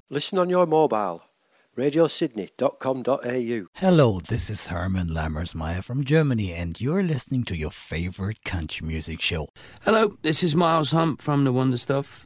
Listen on your mobile. radiosydney.com.au. Hello, this is Herman Lammersmeyer from Germany, and you're listening to your favorite country music show. Hello, this is Miles Hunt from The Wonder Stuff.